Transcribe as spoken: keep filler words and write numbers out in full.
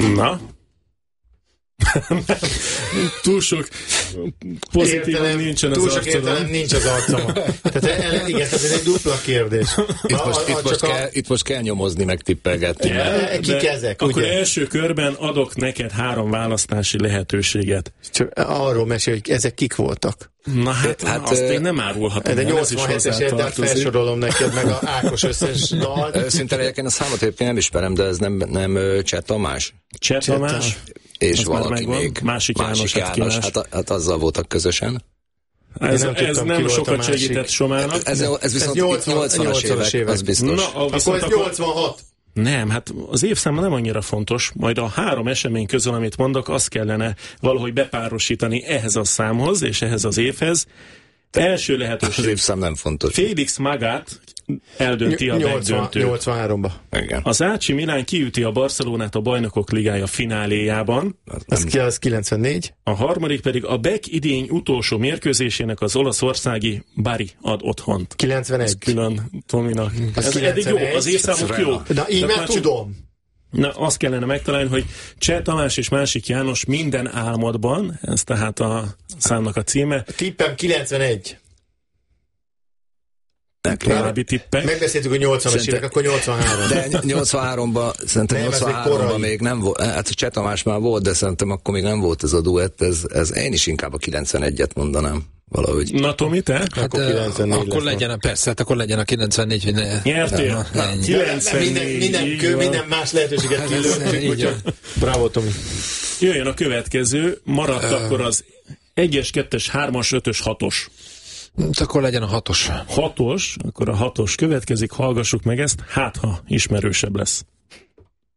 Na? Túl sok pozitívan nincsen az túl sok arcodon. értelem nincs az arcomon. Tehát el, igen, ez egy dupla kérdés. Itt most, a, a, itt, most kell, a... itt most kell nyomozni, meg tippelgetni. Ja, kik ezek, akkor ugye? első körben adok neked három választási lehetőséget. Csak arról mesél, hogy ezek kik voltak. Na hát, hát azt én nem árulhatom. De nyolcvanhetes érdem felsorolom neked meg a Ákos összes dal. Szinte egyébként a számot egyébként nem ismerem, de ez nem, nem Cseh Tamás? Cseh Tamás. És az valaki még. Másik János. Másik János, hát, hát azzal voltak közösen. Ez nem, ez nem sokat segített Somának. Ez, ez, ez viszont nyolcvanas évek, évek, az biztos. Na, akkor ez nyolcvanhat. Nem, hát az évszám nem annyira fontos, majd a három esemény közül, amit mondok, azt kellene valahogy bepárosítani ehhez a számhoz és ehhez az évhez. Első lehetőség. Az évszám nem fontos. Félix Magát eldönti a megdöntőt. nyolcvanháromba. Igen. Az á cé Milán kiüti a Barcelonát a Bajnokok Ligája fináléjában. Az, ki, az kilencvennégy. A harmadik pedig a Beck idény utolsó mérkőzésének az olaszországi Bari ad otthont. kilencvenegy. Ez külön Tominak. Az Ez eddig jó, az évszámok jó. Na, így már tudom. Na, azt kellene megtalálni, hogy Cseh Tamás és Másik János minden álmodban, ez tehát a számnak a címe. A tippem kilencvenegy. További tippek. Megbeszéltük, hogy nyolcvanas évek, akkor nyolcvanhárom. De nyolcvanháromban, szerintem nyolcvanháromban még nem volt, hát Cseh Tamás már volt, de szerintem akkor még nem volt ez a duett, ez, ez én is inkább a kilencvenegyet mondanám. Valahogy. Na Tomi, te? Hát akkor, akkor legyen a, persze, hát akkor legyen a kilencvennégy, hogy ne... Nyertél? kilencvennégy. Minden, minden, kö, minden más lehetőséget kilőttünk, úgyhogy bravo, Tomi. Jöjjön a következő, maradt uh, akkor az egyes, kettes, hármas, ötös, hatos. Akkor legyen a hatos. Hatos, akkor a hatos következik, hallgassuk meg ezt, hát ha ismerősebb lesz.